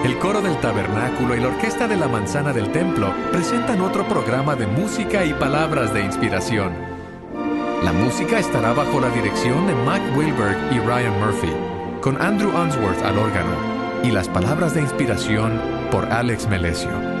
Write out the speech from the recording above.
El coro del tabernáculo y la orquesta de la manzana del templo presentan otro programa de música y palabras de inspiración. La música estará bajo la dirección de Mac Wilberg y Ryan Murphy, con Andrew Unsworth al órgano, y las palabras de inspiración por Alex Melesio.